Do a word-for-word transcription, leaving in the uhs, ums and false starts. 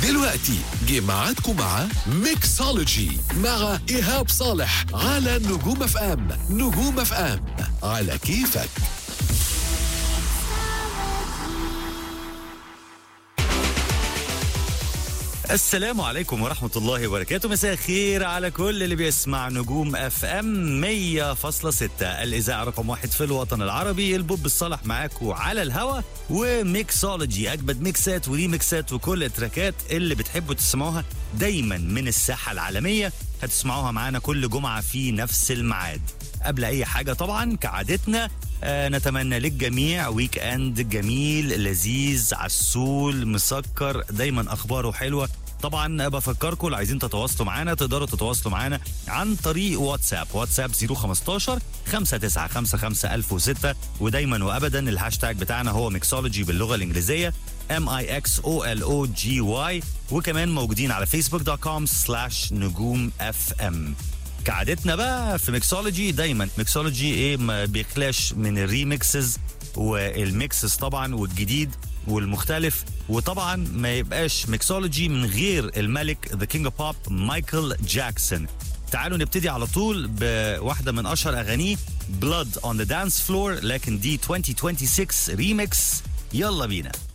دلوقتي جه ميعادكم مع ميكسولوجي مع إيهاب صالح على نجوم اف ام. نجوم اف ام على كيفك. السلام عليكم ورحمة الله وبركاته. مساء الخير على كل اللي بيسمع نجوم اف ام مية فاصلة ستة، الإذاعة رقم واحد في الوطن العربي. البوب الصالح معاكم على الهوا، وميكسولوجي أجمد ميكسات وريميكسات وكل التراكات اللي بتحبوا تسمعوها دايما من الساحة العالمية هتسمعوها معانا كل جمعة في نفس الميعاد. قبل أي حاجة طبعا كعادتنا آه نتمنى للجميع ويك اند جميل لذيذ عسول مسكر، دايما اخباره حلوه. طبعا بفكركم لو عايزين تتواصلوا معانا تقدروا تتواصلوا معانا عن طريق واتساب واتساب صفر خمستاشر خمسة تسعة خمسة خمسة ألف وستة، ودايما وابدا الهاشتاج بتاعنا هو ميكسولوجي باللغه الانجليزيه ام اي اكس او ال او جي واي، وكمان موجودين على فيسبوك دوت كوم سلاش نجوم اف ام. كعادتنا بقى في ميكسولوجي دايما ميكسولوجي ايه ما بيخلاش من الريميكسز والميكسز طبعا والجديد والمختلف، وطبعا ما يبقاش ميكسولوجي من غير الملك ذا كينج اوف بوب مايكل جاكسون. تعالوا نبتدي على طول بواحده من اشهر اغانيه Blood on the Dance Floor، لكن دي ألفين وستة وعشرين ريميكس. يلا بينا.